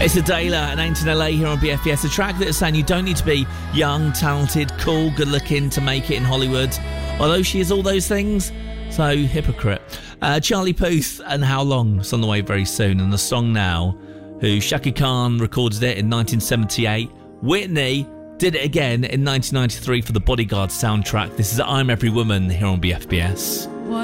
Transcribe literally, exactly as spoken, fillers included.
It's Adela and Ain't in L A here on B F B S, a track that is saying you don't need to be young, talented, cool, good looking to make it in Hollywood, although she is all those things, so hypocrite. uh, Charlie Puth and How Long is on the way very soon, and the song now, who Shaka Khan recorded it in nineteen seventy-eight, Whitney did it again in nineteen ninety-three for the Bodyguard soundtrack. This is I'm Every Woman here on B F B S.